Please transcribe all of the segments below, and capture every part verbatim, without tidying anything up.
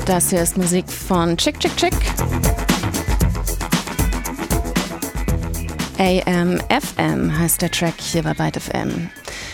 Das hier ist Musik von Chick Chick Chick. A M F M heißt der Track hier bei Byte F M.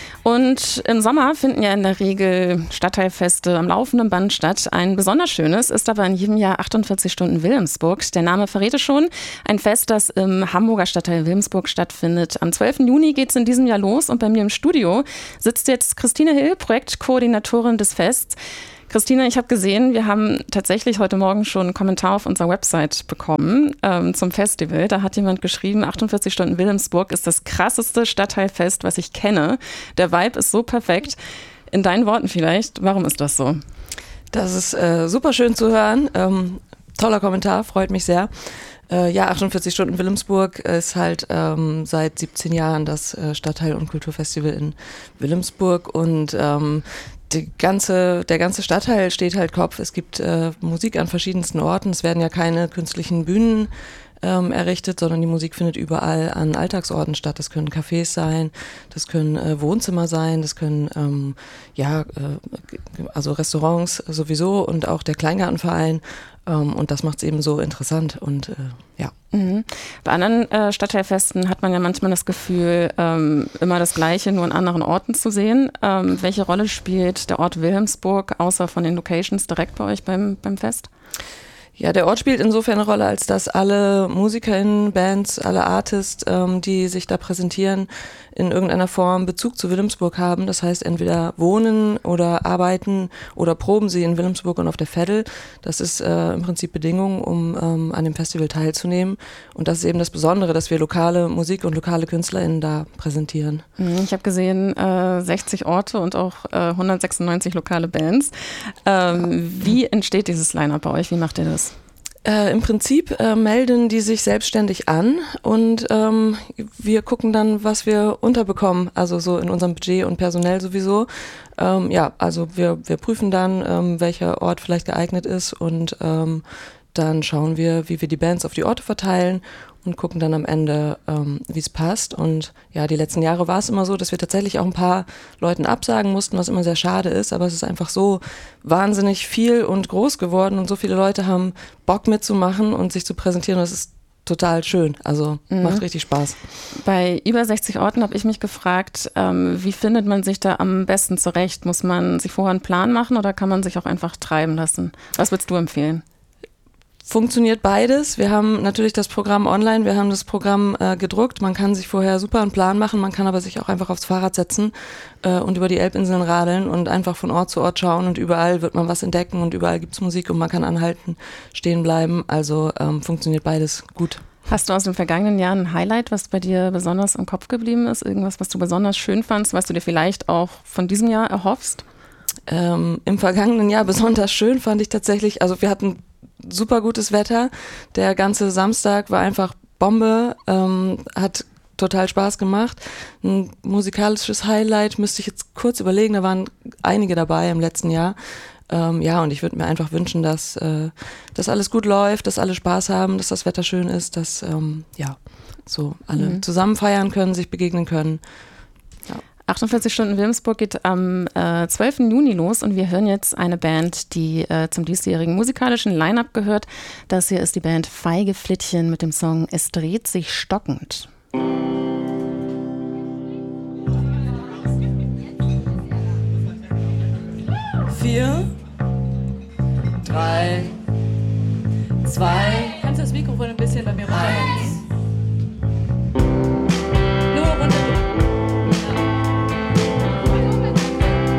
Und im Sommer finden ja in der Regel Stadtteilfeste am laufenden Band statt. Ein besonders schönes ist aber in jedem Jahr achtundvierzig Stunden Wilhelmsburg. Der Name verrät es schon. Ein Fest, das im Hamburger Stadtteil Wilhelmsburg stattfindet. Am zwölften Juni geht es in diesem Jahr los und bei mir im Studio sitzt jetzt Christine Hill, Projektkoordinatorin des Fests. Christine, ich habe gesehen, wir haben tatsächlich heute Morgen schon einen Kommentar auf unserer Website bekommen ähm, zum Festival. Da hat jemand geschrieben, achtundvierzig Stunden Wilhelmsburg ist das krasseste Stadtteilfest, was ich kenne. Der Vibe ist so perfekt. In deinen Worten vielleicht, warum ist das so? Das ist äh, super schön zu hören. Ähm, toller Kommentar, freut mich sehr. Äh, ja, achtundvierzig Stunden Wilhelmsburg ist halt ähm, seit siebzehn Jahren das äh, Stadtteil- und Kulturfestival in Wilhelmsburg und ähm, Die ganze, der ganze Stadtteil steht halt Kopf. Es gibt äh, Musik an verschiedensten Orten. Es werden ja keine künstlichen Bühnen ähm, errichtet, sondern die Musik findet überall an Alltagsorten statt. Das können Cafés sein, das können äh, Wohnzimmer sein, das können ähm, ja äh, also Restaurants sowieso und auch der Kleingartenverein. Ähm, und das macht es eben so interessant und äh, ja. Mhm. Bei anderen äh, Stadtteilfesten hat man ja manchmal das Gefühl, ähm, immer das Gleiche, nur an anderen Orten zu sehen. Ähm, welche Rolle spielt der Ort Wilhelmsburg, außer von den Locations, direkt bei euch beim, beim Fest? Ja, der Ort spielt insofern eine Rolle, als dass alle MusikerInnen, Bands, alle Artists, ähm, die sich da präsentieren, in irgendeiner Form Bezug zu Wilhelmsburg haben. Das heißt, entweder wohnen oder arbeiten oder proben sie in Wilhelmsburg und auf der Veddel. Das ist äh, im Prinzip Bedingung, um ähm, an dem Festival teilzunehmen. Und das ist eben das Besondere, dass wir lokale Musik und lokale KünstlerInnen da präsentieren. Ich habe gesehen, äh, sechzig Orte und auch äh, hundertsechsundneunzig lokale Bands. Ähm, wie entsteht dieses Line-Up bei euch? Wie macht ihr das? Äh, Im Prinzip äh, melden die sich selbstständig an und ähm, wir gucken dann, was wir unterbekommen, also so in unserem Budget und personell sowieso. Ähm, ja, also wir, wir prüfen dann, ähm, welcher Ort vielleicht geeignet ist und ähm, dann schauen wir, wie wir die Bands auf die Orte verteilen und gucken dann am Ende, ähm, wie es passt. Und ja, die letzten Jahre war es immer so, dass wir tatsächlich auch ein paar Leuten absagen mussten, was immer sehr schade ist. Aber es ist einfach so wahnsinnig viel und groß geworden und so viele Leute haben Bock mitzumachen und sich zu präsentieren. Das ist total schön. Also mhm. macht richtig Spaß. Bei über sechzig Orten habe ich mich gefragt, ähm, wie findet man sich da am besten zurecht? Muss man sich vorher einen Plan machen oder kann man sich auch einfach treiben lassen? Was würdest du empfehlen? Funktioniert beides. Wir haben natürlich das Programm online, wir haben das Programm äh, gedruckt. Man kann sich vorher super einen Plan machen, man kann aber sich auch einfach aufs Fahrrad setzen äh, und über die Elbinseln radeln und einfach von Ort zu Ort schauen und überall wird man was entdecken und überall gibt's Musik und man kann anhalten, stehen bleiben. Also ähm, funktioniert beides gut. Hast du aus den vergangenen Jahren ein Highlight, was bei dir besonders im Kopf geblieben ist? Irgendwas, was du besonders schön fandst, was du dir vielleicht auch von diesem Jahr erhoffst? Ähm, im vergangenen Jahr besonders schön fand ich tatsächlich, also wir hatten super gutes Wetter. Der ganze Samstag war einfach Bombe, ähm, hat total Spaß gemacht. Ein musikalisches Highlight müsste ich jetzt kurz überlegen, da waren einige dabei im letzten Jahr. Ähm, ja, und ich würde mir einfach wünschen, dass, äh, dass alles gut läuft, dass alle Spaß haben, dass das Wetter schön ist, dass ähm, ja, so alle mhm. zusammen feiern können, sich begegnen können. Ja. achtundvierzig Stunden Wilhelmsburg geht am äh, zwölften Juni los und wir hören jetzt eine Band, die äh, zum diesjährigen musikalischen Line-Up gehört. Das hier ist die Band Feige Flittchen mit dem Song Es dreht sich stockend. Vier, drei, zwei. Kannst du das Mikrofon ein bisschen bei mir runternehmen?